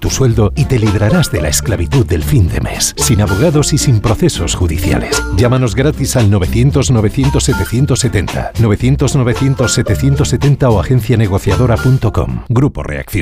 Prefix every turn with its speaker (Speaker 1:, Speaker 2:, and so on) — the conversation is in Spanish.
Speaker 1: tu sueldo y te librarás de la esclavitud del fin de mes, sin abogados y sin procesos judiciales. Llámanos gratis al 900-900-770, 900-900-770 o agencianegociadora.com. Grupo Reacción.